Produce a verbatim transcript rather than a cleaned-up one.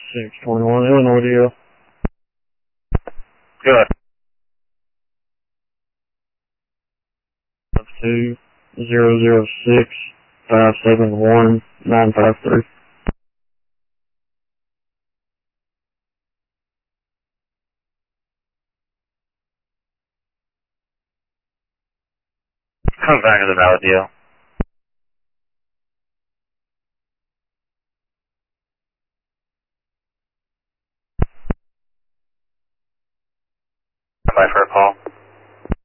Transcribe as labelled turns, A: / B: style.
A: six twenty-one, Illinois deal.
B: Good.
A: Up to zero zero six five seven one nine five three.
B: Comes back as a valid deal. Bye for a call.